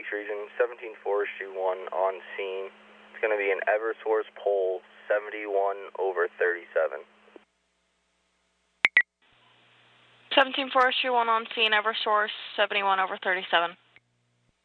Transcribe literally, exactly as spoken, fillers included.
Southeast Region, seventeen Forestry one on scene. It's going to be an Eversource pole seventy-one over thirty-seven. seventeen Forestry one on scene, Eversource seventy-one over thirty-seven.